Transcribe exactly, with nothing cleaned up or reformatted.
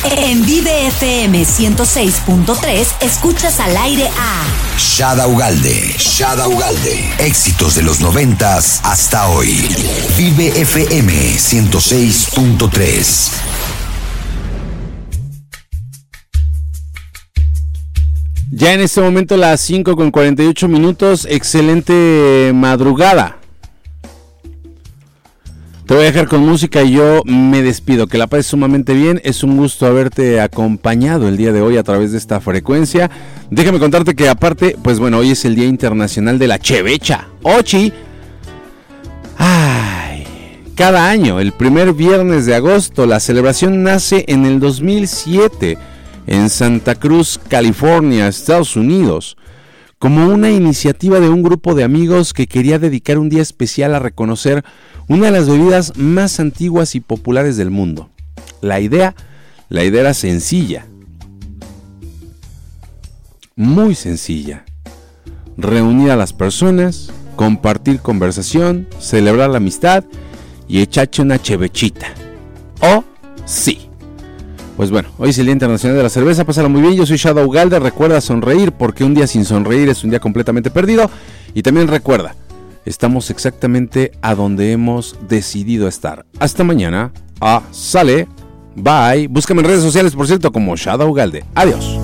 En Vive F M ciento seis punto tres escuchas al aire a Shada Ugalde. Shada Ugalde. Éxitos de los noventas hasta hoy. Vive F M ciento seis punto tres. Ya en este momento las cinco con cuarenta y ocho minutos, excelente madrugada. Te voy a dejar con música y yo me despido. Que la pases sumamente bien. Es un gusto haberte acompañado el día de hoy a través de esta frecuencia. Déjame contarte que aparte, pues bueno, hoy es el Día Internacional de la Chevecha. Ochi. Ay, cada año, el primer viernes de agosto, la celebración nace en el dos mil siete. En Santa Cruz, California, Estados Unidos, como una iniciativa de un grupo de amigos que quería dedicar un día especial a reconocer una de las bebidas más antiguas y populares del mundo. La idea, la idea era sencilla, muy sencilla: reunir a las personas, compartir conversación, celebrar la amistad y echarse una chevechita. ¡Oh, sí! Pues bueno, hoy es el Día Internacional de la Cerveza, pásalo muy bien, yo soy Shada Ugalde, recuerda sonreír porque un día sin sonreír es un día completamente perdido, y también recuerda, estamos exactamente a donde hemos decidido estar. Hasta mañana, ah, sale, bye, búscame en redes sociales por cierto como Shada Ugalde, adiós.